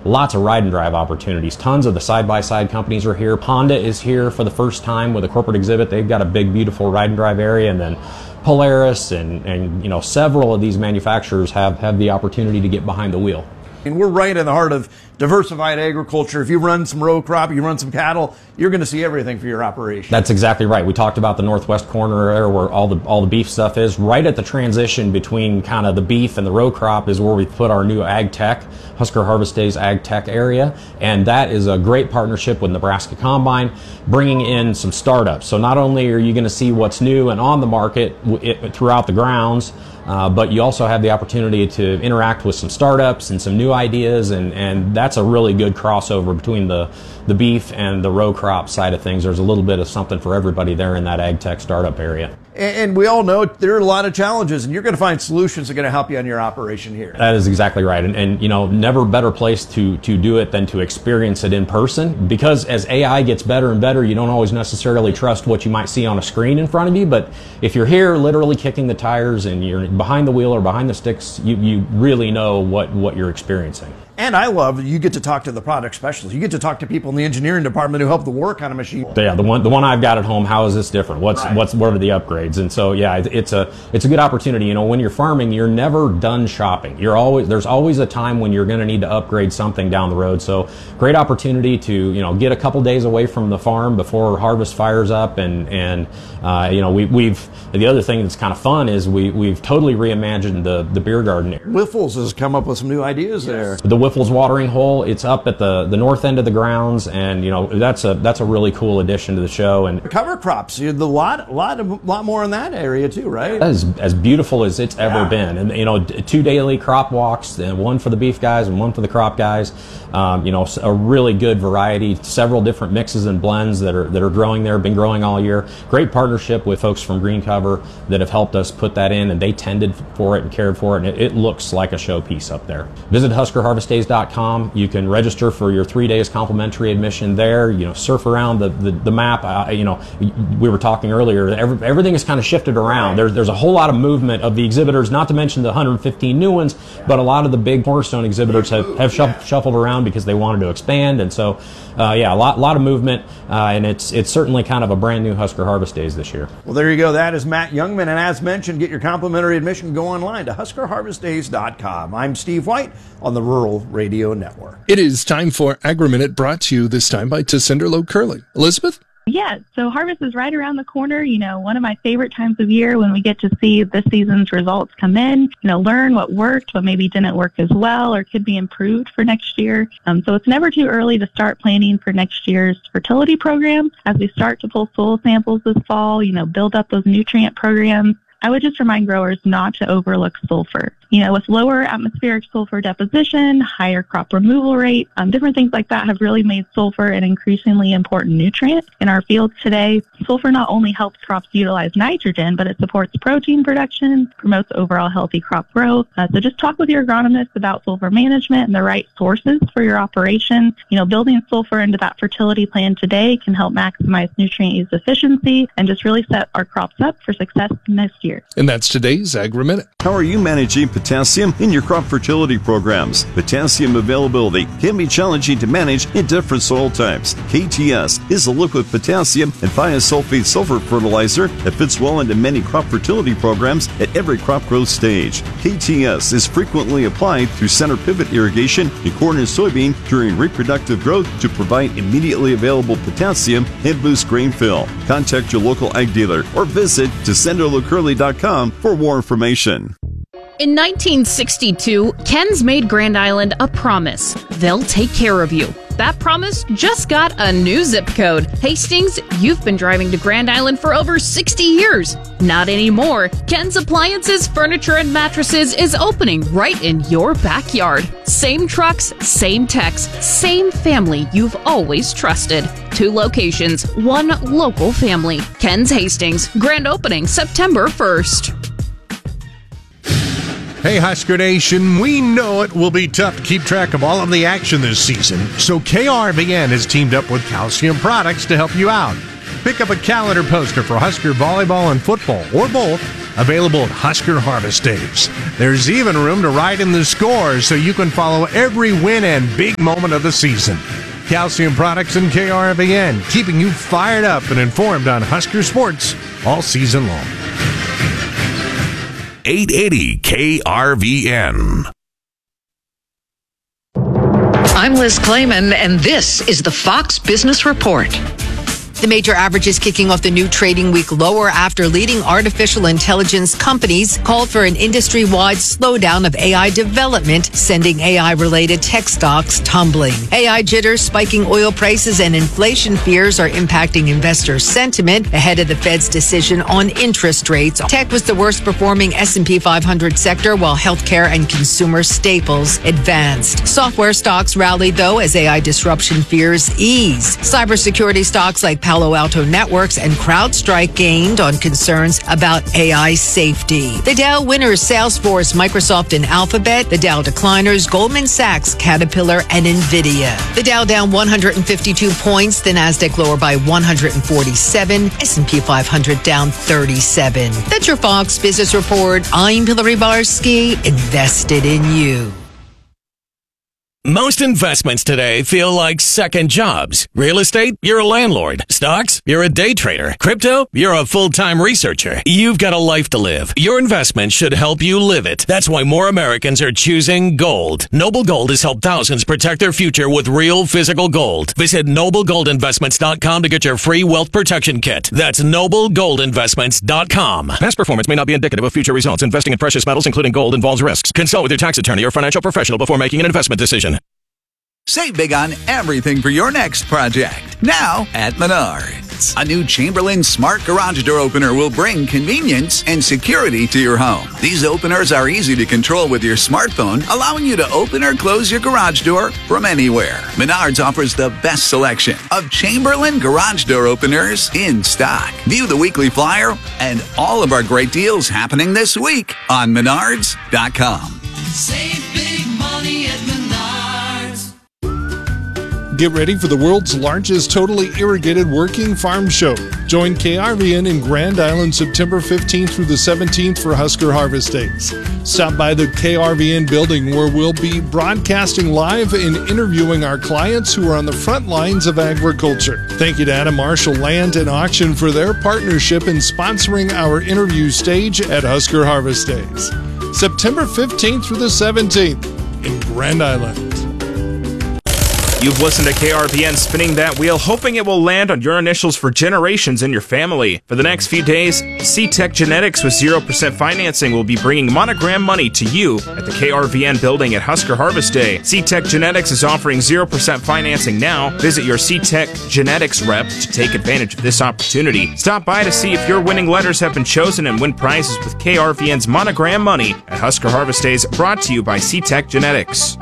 lots of ride and drive opportunities. Tons of the side-by-side companies are here. Honda is here for the first time with a corporate exhibit. They've got a big, beautiful ride and drive area, and then Polaris and you know, several of these manufacturers have the opportunity to get behind the wheel. And we're right in the heart of diversified agriculture. If you run some row crop, you run some cattle, you're going to see everything for your operation. That's exactly right. We talked about the northwest corner there where all the beef stuff is. Right at the transition between kind of the beef and the row crop is where we put our new Ag Tech, Husker Harvest Days Ag Tech area. And that is a great partnership with Nebraska Combine, bringing in some startups. So not only are you going to see what's new and on the market throughout the grounds, but you also have the opportunity to interact with some startups and some new ideas, and that's a really good crossover between the beef and the row crop side of things. There's a little bit of something for everybody there in that Ag Tech startup area. And we all know there are a lot of challenges, and you're going to find solutions that are going to help you on your operation here. That is exactly right. And you know, never better place to do it than to experience it in person. Because as AI gets better and better, you don't always necessarily trust what you might see on a screen in front of you. But if you're here literally kicking the tires and you're behind the wheel or behind the sticks, you really know what you're experiencing. And I love you get to talk to the product specialists. You get to talk to people in the engineering department who help the work on a machine. Yeah, the one I've got at home. How is this different? What are the upgrades? And so yeah, it's a good opportunity. You know, when you're farming, you're never done shopping. There's always a time when you're going to need to upgrade something down the road. So great opportunity to, you know, get a couple days away from the farm before harvest fires up. And you know, we've the other thing that's kind of fun is we've totally reimagined the beer garden area. Whiffles has come up with some new ideas there. The Whiffles watering hole, it's up at the north end of the grounds, and you know, that's a really cool addition to the show. And cover crops, a lot more in that area too, right? That is as beautiful as it's ever been. And you know, 2 daily crop walks, and one for the beef guys and one for the crop guys. You know, a really good variety, several different mixes and blends that are growing there, been growing all year. Great partnership with folks from Green Cover that have helped us put that in, and they tended for it and cared for it, and it looks like a showpiece up there. Visit HuskerHarvestDays.com. You can register for your 3 days complimentary admission there. You know, surf around the map. You know, we were talking earlier. Everything is kind of shifted around. There's a whole lot of movement of the exhibitors. Not to mention the 115 new ones, but a lot of the big cornerstone exhibitors have shuffled around because they wanted to expand. And so, yeah, a lot of movement, and it's certainly kind of a brand new Husker Harvest Days this year. Well, there you go. That is Matt Youngman, and as mentioned, get your complimentary admission. Go online to HuskerHarvestDays.com. I'm Steve White on the Rural Radio Network. It is time for Agri-Minute, brought to you this time by Tessenderlo Curling. Elizabeth? Yeah, so harvest is right around the corner. You know, one of my favorite times of year when we get to see this season's results come in, you know, learn what worked, what maybe didn't work as well or could be improved for next year. So it's never too early to start planning for next year's fertility program. As we start to pull soil samples this fall, you know, build up those nutrient programs, I would just remind growers not to overlook sulfur. You know, with lower atmospheric sulfur deposition, higher crop removal rate, different things like that have really made sulfur an increasingly important nutrient in our fields today. Sulfur not only helps crops utilize nitrogen, but it supports protein production, promotes overall healthy crop growth. So just talk with your agronomist about sulfur management and the right sources for your operation. You know, building sulfur into that fertility plan today can help maximize nutrient use efficiency and just really set our crops up for success next year. And that's today's Agri-Minute. How are you managing potassium in your crop fertility programs? Potassium availability can be challenging to manage in different soil types. KTS is a liquid potassium and thiosulfate sulfur fertilizer that fits well into many crop fertility programs at every crop growth stage. KTS is frequently applied through center pivot irrigation in corn and soybean during reproductive growth to provide immediately available potassium and boost grain fill. Contact your local ag dealer or visit TessenderloCurly.com for more information. In 1962, Ken's made Grand Island a promise. They'll take care of you. That promise just got a new zip code. Hastings, you've been driving to Grand Island for over 60 years. Not anymore. Ken's Appliances, Furniture, and Mattresses is opening right in your backyard. Same trucks, same techs, same family you've always trusted. 2 locations, 1 local family. Ken's Hastings, grand opening September 1st. Hey, Husker Nation, we know it will be tough to keep track of all of the action this season, so KRVN has teamed up with Calcium Products to help you out. Pick up a calendar poster for Husker volleyball and football, or both, available at Husker Harvest Days. There's even room to write in the scores so you can follow every win and big moment of the season. Calcium Products and KRVN, keeping you fired up and informed on Husker sports all season long. 880 KRVN. I'm Liz Clayman, and this is the Fox Business Report. The major averages kicking off the new trading week lower after leading artificial intelligence companies called for an industry-wide slowdown of AI development, sending AI-related tech stocks tumbling. AI jitters, spiking oil prices, and inflation fears are impacting investor sentiment ahead of the Fed's decision on interest rates. Tech was the worst-performing S&P 500 sector, while healthcare and consumer staples advanced. Software stocks rallied, though, as AI disruption fears ease. Cybersecurity stocks like Palo Alto Networks and CrowdStrike gained on concerns about AI safety. The Dow winners Salesforce, Microsoft, and Alphabet. The Dow decliners Goldman Sachs, Caterpillar, and Nvidia. The Dow down 152 points. The Nasdaq lower by 147. S&P 500 down 37. That's your Fox Business Report. I'm Hillary Barsky, invested in you. Most investments today feel like second jobs. Real estate, you're a landlord. Stocks, you're a day trader. Crypto, you're a full-time researcher. You've got a life to live. Your investment should help you live it. That's why more Americans are choosing gold. Noble Gold has helped thousands protect their future with real physical gold. Visit NobleGoldInvestments.com to get your free wealth protection kit. That's NobleGoldInvestments.com. Past performance may not be indicative of future results. Investing in precious metals, including gold, involves risks. Consult with your tax attorney or financial professional before making an investment decision. Save big on everything for your next project. Now at Menards. A new Chamberlain Smart Garage Door Opener will bring convenience and security to your home. These openers are easy to control with your smartphone, allowing you to open or close your garage door from anywhere. Menards offers the best selection of Chamberlain Garage Door Openers in stock. View the weekly flyer and all of our great deals happening this week on Menards.com. Save big money at Menards. Get ready for the world's largest totally irrigated working farm show. Join KRVN in Grand Island September 15th through the 17th for Husker Harvest Days. Stop by the KRVN building where we'll be broadcasting live and interviewing our clients who are on the front lines of agriculture. Thank you to Adam Marshall Land and Auction for their partnership in sponsoring our interview stage at Husker Harvest Days. September 15th through the 17th in Grand Island. You've listened to KRVN spinning that wheel, hoping it will land on your initials for generations in your family. For the next few days, C-Tech Genetics with 0% financing will be bringing Monogram money to you at the KRVN building at Husker Harvest Day. C-Tech Genetics is offering 0% financing now. Visit your C-Tech Genetics rep to take advantage of this opportunity. Stop by to see if your winning letters have been chosen and win prizes with KRVN's Monogram money at Husker Harvest Days, brought to you by C-Tech Genetics.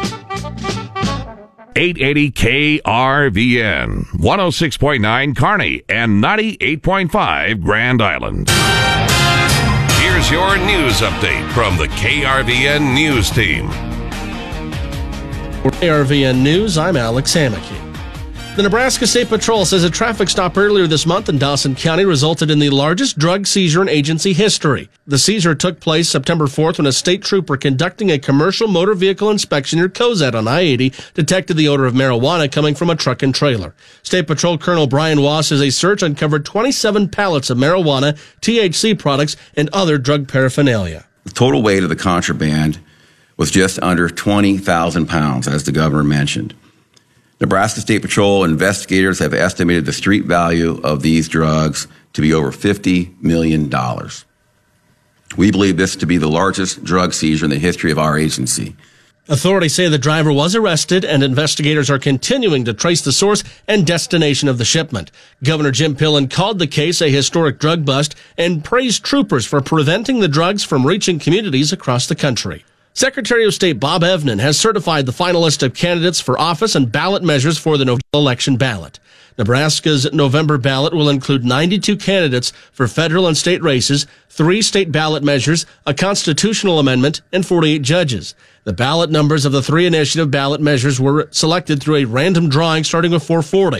880 KRVN, 106.9 Kearney, and 98.5 Grand Island. Here's your news update from the KRVN News Team. For KRVN News, I'm Alex Hammocky. The Nebraska State Patrol says a traffic stop earlier this month in Dawson County resulted in the largest drug seizure in agency history. The seizure took place September 4th when a state trooper conducting a commercial motor vehicle inspection near Cozad on I-80 detected the odor of marijuana coming from a truck and trailer. State Patrol Colonel Brian Wass says a search uncovered 27 pallets of marijuana, THC products, and other drug paraphernalia. The total weight of the contraband was just under 20,000 pounds, as the governor mentioned. Nebraska State Patrol investigators have estimated the street value of these drugs to be over $50 million. We believe this to be the largest drug seizure in the history of our agency. Authorities say the driver was arrested, and investigators are continuing to trace the source and destination of the shipment. Governor Jim Pillen called the case a historic drug bust and praised troopers for preventing the drugs from reaching communities across the country. Secretary of State Bob Evnen has certified the final list of candidates for office and ballot measures for the November election ballot. Nebraska's November ballot will include 92 candidates for federal and state races, 3 state ballot measures, a constitutional amendment, and 48 judges. The ballot numbers of the 3 initiative ballot measures were selected through a random drawing starting with 440.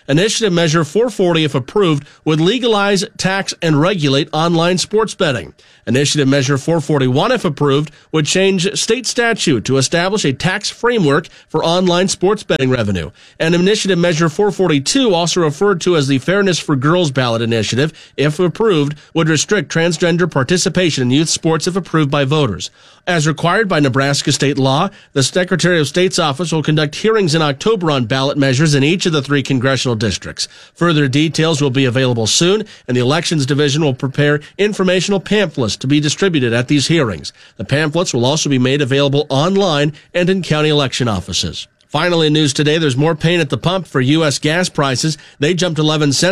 Initiative Measure 440, if approved, would legalize, tax, and regulate online sports betting. Initiative Measure 441, if approved, would change state statute to establish a tax framework for online sports betting revenue. And Initiative Measure 442, also referred to as the Fairness for Girls ballot initiative, if approved, would restrict transgender participation in youth sports if approved by voters. As required by Nebraska state law, the Secretary of State's office will conduct hearings in October on ballot measures in each of the 3 congressional districts. Further details will be available soon, and the Elections Division will prepare informational pamphlets to be distributed at these hearings. The pamphlets will also be made available online and in county election offices. Finally, in news today, there's more pain at the pump for U.S. gas prices. They jumped 11 cents